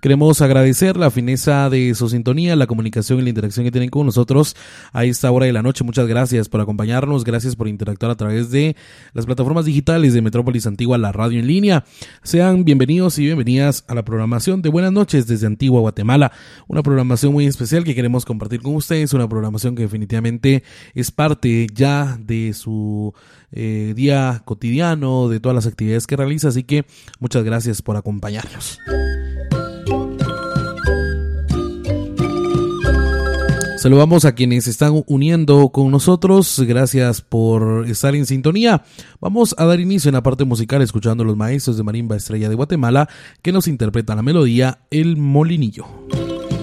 Queremos agradecer la fineza de su sintonía, la comunicación y la interacción que tienen con nosotros a esta hora de la noche. Muchas gracias por acompañarnos, gracias por interactuar a través de las plataformas digitales de Metrópolis Antigua, la radio en línea. Sean bienvenidos y bienvenidas a la programación de Buenas noches desde Antigua, Guatemala. Una programación muy especial que queremos compartir con ustedes, una programación que definitivamente es parte ya de su día cotidiano, de todas las actividades que realiza, así que muchas gracias por acompañarnos. Saludamos a quienes se están uniendo con nosotros, gracias por estar en sintonía. Vamos a dar inicio en la parte musical escuchando a los maestros de Marimba Estrella de Guatemala que nos interpretan la melodía El Molinillo.